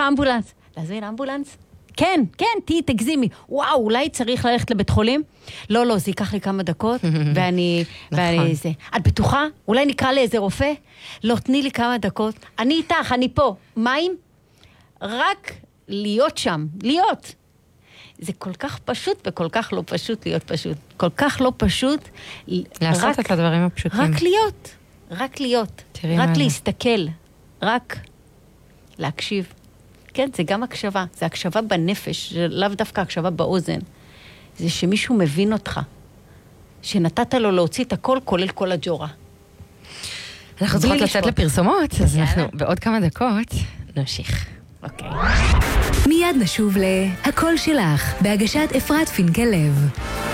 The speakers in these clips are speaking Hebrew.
אמבולנס. להזמין אמבולנס? כן, תגזימי. וואו, אולי צריך ללכת לבית חולים? לא, זה ייקח לי כמה דקות, ואני זה. את בטוחה? אולי נקרא לאיזה רופא? לא, תני לי כמה דקות. אני איתך, אני פה. מים? רק להיות שם, להיות. זה כל כך פשוט וכל כך לא פשוט להיות פשוט. כל כך לא פשוט. לעשות את הדברים הפשוטים. רק להיות. רק להסתכל. רק להקשיב. כן, זה גם הקשבה. זה הקשבה בנפש, לאו דווקא הקשבה באוזן. זה שמישהו מבין אותך. שנתת לו להוציא את הכל, כולל כל הג'ורה. אנחנו צריכות לצאת לפרסומות, אז אנחנו בעוד כמה דקות נמשיך. אוקיי. מיד נשוב להקול שלך, בהגשת אפרת פינקל לב.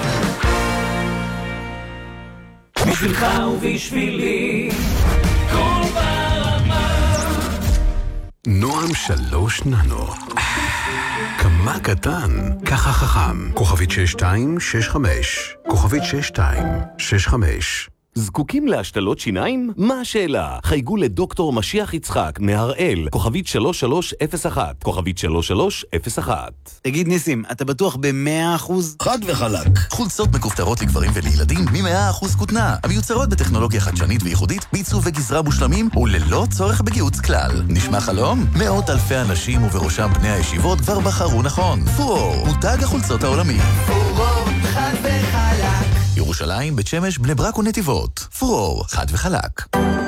בשבילך ובשבילי, כל ברמה. נועם 3 ננו. כמה קטן, ככה חכם. כוכבית 6265. כוכבית 6265. זקוקים להשתלות שיניים? מה השאלה? חייגו לדוקטור משיח יצחק מהראל, כוכבית 3301, כוכבית 3301. תגיד ניסים, אתה בטוח ב100%? חד וחלק. חולצות מכופתרות לגברים ולילדים מ100% כותנה, המיוצרות בטכנולוגיה חדשנית וייחודית, בעיצוב וגזרה מושלמים וללא צורך בגיהוץ כלל. נשמע חלום? מאות אלפי אנשים ובראשם בני הישיבות כבר בחרו נכון. פורור, מותג החולצות העולמי. פורור, חד וחלק. ירושלים, בית שמש, בני ברק ונתיבות. פורור, חד וחלק.